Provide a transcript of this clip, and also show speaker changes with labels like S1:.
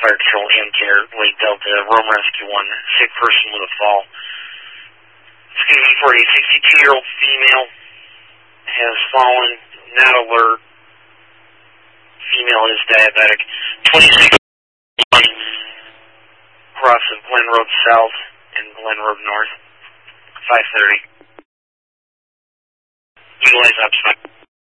S1: Fire Control and Care, Lake Delta, Rome Rescue 1, sick person with a fall. It's going to be for a 62-year-old female, has fallen, not alert. Female is diabetic. 26 cross of Glen Road South and Glen Road North. 5:30. Utilize upside.